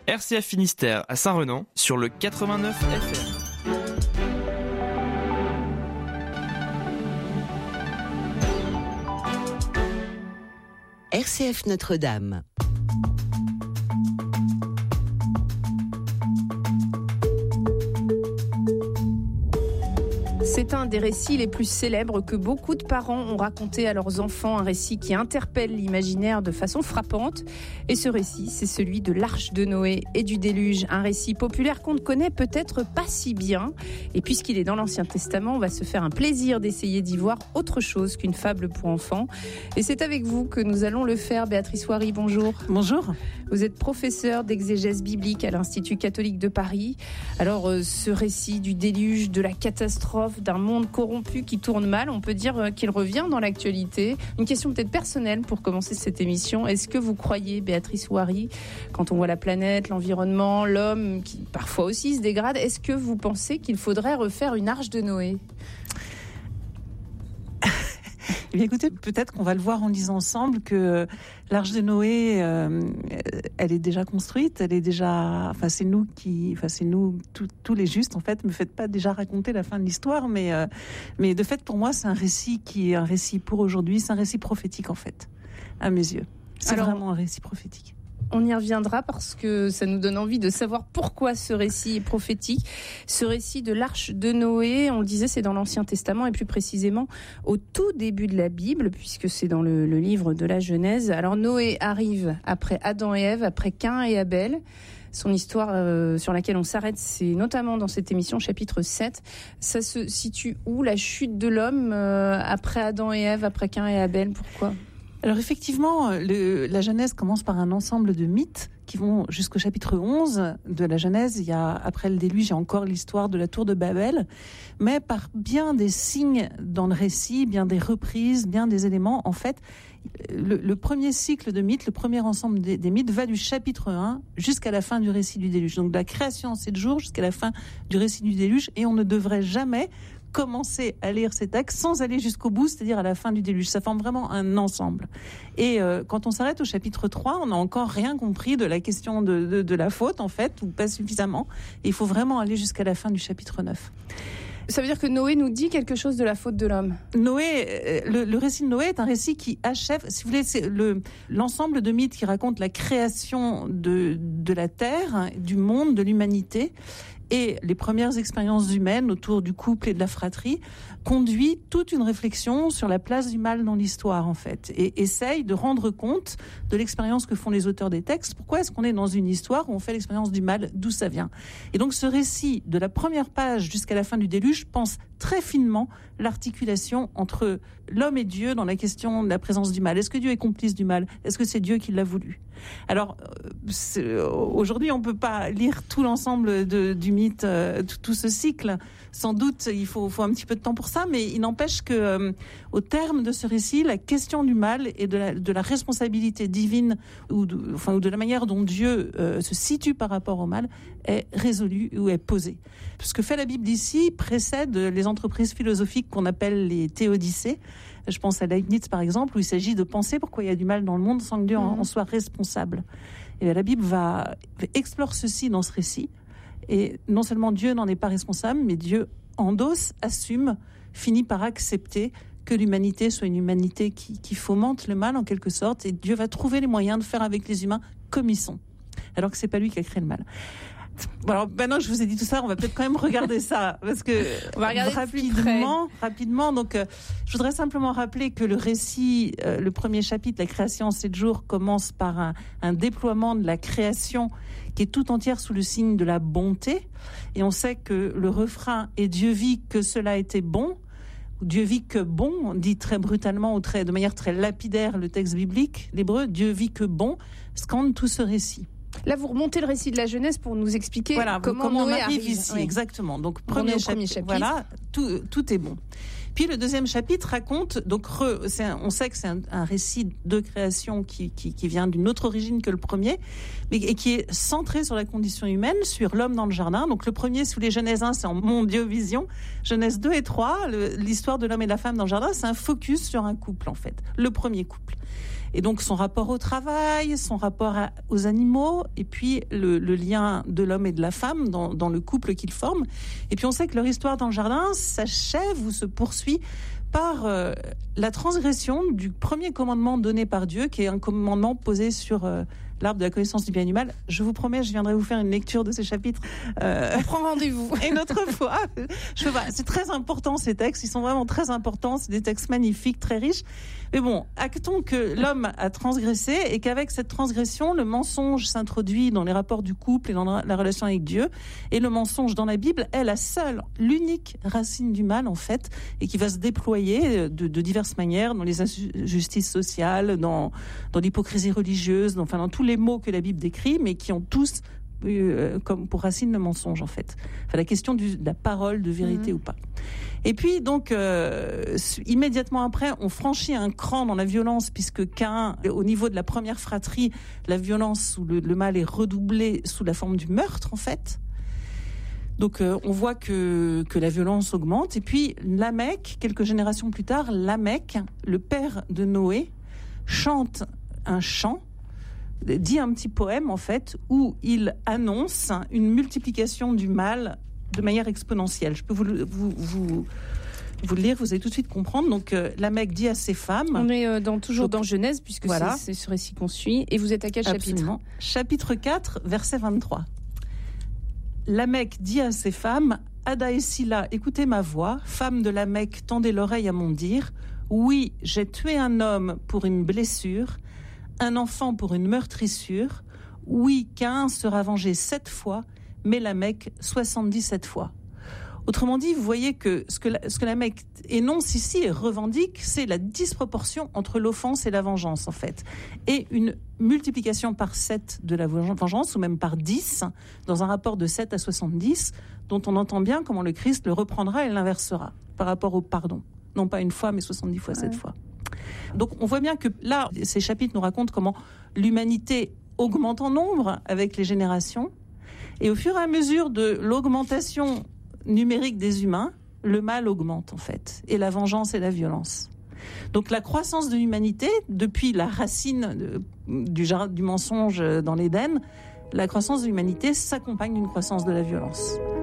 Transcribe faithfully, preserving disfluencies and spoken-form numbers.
R C F Finistère à Saint-Renan sur le quatre-vingt-neuf F M. R C F Notre-Dame. C'est un des récits les plus célèbres que beaucoup de parents ont raconté à leurs enfants, un récit qui interpelle l'imaginaire de façon frappante. Et ce récit, c'est celui de l'Arche de Noé et du déluge, un récit populaire qu'on ne connaît peut-être pas si bien. Et puisqu'il est dans l'Ancien Testament, on va se faire un plaisir d'essayer d'y voir autre chose qu'une fable pour enfants. Et c'est avec vous que nous allons le faire. Béatrice Ouary, bonjour. Bonjour. Vous êtes professeure d'exégèse biblique à l'Institut catholique de Paris. Alors, euh, ce récit du déluge, de la catastrophe, d'un monde corrompu qui tourne mal, on peut dire qu'il revient dans l'actualité. Une question peut-être personnelle pour commencer cette émission. Est-ce que vous croyez, Béatrice Ouary, quand on voit la planète, l'environnement, l'homme qui parfois aussi se dégrade, est-ce que vous pensez qu'il faudrait refaire une arche de Noé ? Eh bien, écoutez, peut-être qu'on va le voir en lisant ensemble que l'arche de Noé, euh, elle est déjà construite, elle est déjà, enfin c'est nous qui, enfin c'est nous tout, tous les justes en fait. Me faites pas déjà raconter la fin de l'histoire, mais euh, mais de fait pour moi c'est un récit qui est un récit pour aujourd'hui, c'est un récit prophétique en fait, à mes yeux. C'est Alors, vraiment un récit prophétique. On y reviendra parce que ça nous donne envie de savoir pourquoi ce récit est prophétique. Ce récit de l'Arche de Noé, on le disait, c'est dans l'Ancien Testament et plus précisément au tout début de la Bible, puisque c'est dans le, le livre de la Genèse. Alors Noé arrive après Adam et Ève, après Caïn et Abel. Son histoire euh, sur laquelle on s'arrête, c'est notamment dans cette émission, chapitre sept. Ça se situe où, la chute de l'homme euh, après Adam et Ève, après Caïn et Abel ? Pourquoi ? Alors effectivement, le, la Genèse commence par un ensemble de mythes qui vont jusqu'au chapitre onze de la Genèse. Il y a, après le déluge, il y a encore l'histoire de la tour de Babel, mais par bien des signes dans le récit, bien des reprises, bien des éléments, en fait, le, le premier cycle de mythes, le premier ensemble des, des mythes va du chapitre un jusqu'à la fin du récit du déluge. Donc de la création en sept jours jusqu'à la fin du récit du déluge, et on ne devrait jamais commencer à lire ces textes sans aller jusqu'au bout, c'est-à-dire à la fin du déluge. Ça forme vraiment un ensemble. Et euh, quand on s'arrête au chapitre trois, on n'a encore rien compris de la question de, de, de la faute, en fait, ou pas suffisamment. Et il faut vraiment aller jusqu'à la fin du chapitre neuf. Ça veut dire que Noé nous dit quelque chose de la faute de l'homme. Noé, le, le récit de Noé est un récit qui achève, si vous voulez, c'est le, l'ensemble de mythes qui racontent la création de, de la terre, du monde, de l'humanité, et les premières expériences humaines autour du couple et de la fratrie, conduit toute une réflexion sur la place du mal dans l'histoire, en fait, et essaye de rendre compte de l'expérience que font les auteurs des textes. Pourquoi est-ce qu'on est dans une histoire où on fait l'expérience du mal, d'où ça vient ? Et donc ce récit, de la première page jusqu'à la fin du déluge, pense très finement l'articulation entre l'homme et Dieu dans la question de la présence du mal. Est-ce que Dieu est complice du mal ? Est-ce que c'est Dieu qui l'a voulu ? Alors, aujourd'hui, on ne peut pas lire tout l'ensemble de, du mythe, euh, tout, tout ce cycle. Sans doute, il faut, faut un petit peu de temps pour ça, mais il n'empêche que, euh, au terme de ce récit, la question du mal et de la, de la responsabilité divine, ou de, enfin, ou de la manière dont Dieu euh, se situe par rapport au mal, est résolue ou est posée. Ce que fait la Bible ici précède les entreprises philosophiques qu'on appelle les théodicées. Je pense à Leibniz, par exemple, où il s'agit de penser pourquoi il y a du mal dans le monde sans que Dieu en, en soit responsable. Et la Bible va explore ceci dans ce récit. Et non seulement Dieu n'en est pas responsable, mais Dieu endosse, assume, finit par accepter que l'humanité soit une humanité qui, qui fomente le mal en quelque sorte. Et Dieu va trouver les moyens de faire avec les humains comme ils sont, alors que c'est pas lui qui a créé le mal. Bon, alors maintenant je vous ai dit tout ça, on va peut-être quand même regarder ça parce que on va regarder rapidement, rapidement. Donc, euh, je voudrais simplement rappeler que le récit, euh, le premier chapitre, la création en sept jours, commence par un, un déploiement de la création qui est tout entière sous le signe de la bonté. Et on sait que le refrain « Et Dieu vit que cela était bon ». Dieu vit que bon, dit très brutalement ou très, de manière très lapidaire le texte biblique, l'hébreu, Dieu vit que bon, scande tout ce récit. Là, vous remontez le récit de la Genèse pour nous expliquer voilà, comment, comment Noé on arrive arrive ici. Oui. Exactement. Donc, premier, chapitre, premier chapitre. Voilà, tout, tout est bon. Puis le deuxième chapitre raconte, donc re, c'est un, on sait que c'est un, un récit de création qui, qui, qui vient d'une autre origine que le premier, mais et qui est centré sur la condition humaine, sur l'homme dans le jardin. Donc le premier sous les Genèse un, c'est en mondiovision. Genèse deux et trois, le, l'histoire de l'homme et de la femme dans le jardin, c'est un focus sur un couple en fait, le premier couple. Et donc son rapport au travail, son rapport à, aux animaux, et puis le, le lien de l'homme et de la femme dans, dans le couple qu'ils forment. Et puis on sait que leur histoire dans le jardin s'achève ou se poursuit par euh, la transgression du premier commandement donné par Dieu, qui est un commandement posé sur euh, l'arbre de la connaissance du bien et du mal. Je vous promets, je viendrai vous faire une lecture de ces chapitres. Euh, On prend rendez-vous. Une autre fois. Je vois, c'est très important ces textes, ils sont vraiment très importants, c'est des textes magnifiques, très riches. Mais bon, actons que l'homme a transgressé et qu'avec cette transgression, le mensonge s'introduit dans les rapports du couple et dans la relation avec Dieu. Et le mensonge dans la Bible est la seule, l'unique racine du mal en fait, et qui va se déployer de, de diverses manières dans les injustices sociales, dans, dans l'hypocrisie religieuse, dans, enfin dans tous les mots que la Bible décrit, mais qui ont tous euh, comme pour racine le mensonge en fait. Enfin, la question du, de la parole, de vérité mmh. ou pas. Et puis donc euh, immédiatement après, on franchit un cran dans la violence puisque Caïn, au niveau de la première fratrie, la violence ou le, le mal est redoublé sous la forme du meurtre en fait. Donc euh, on voit que que la violence augmente. Et puis Lamech, quelques générations plus tard, Lamech, le père de Noé, chante un chant, dit un petit poème en fait où il annonce une multiplication du mal de manière exponentielle. Je peux vous, vous, vous, vous le lire, vous allez tout de suite comprendre. Donc, euh, Lamech dit à ses femmes... On est euh, dans, toujours donc, dans Genèse, puisque voilà. c'est, c'est ce récit qu'on suit. Et vous êtes à quel Absolument. chapitre Chapitre quatre, verset vingt-trois. Lamech dit à ses femmes, « Ada et Silla, écoutez ma voix. Femmes de Lamech, tendez l'oreille à mon dire. Oui, j'ai tué un homme pour une blessure, un enfant pour une meurtrissure. Oui, Caïn sera vengé sept fois, mais Lamech soixante-dix-sept fois. » Autrement dit, vous voyez que ce que, la, ce que Lamech énonce ici et revendique, c'est la disproportion entre l'offense et la vengeance, en fait. Et une multiplication par sept de la vengeance, ou même par dix, dans un rapport de sept à soixante-dix, dont on entend bien comment le Christ le reprendra et l'inversera, par rapport au pardon. Non pas une fois, mais soixante-dix fois, sept ouais. fois. Donc on voit bien que là, ces chapitres nous racontent comment l'humanité augmente en nombre avec les générations, et au fur et à mesure de l'augmentation numérique des humains, le mal augmente en fait, et la vengeance et la violence. Donc la croissance de l'humanité, depuis la racine de, du, du mensonge dans l'Éden, la croissance de l'humanité s'accompagne d'une croissance de la violence.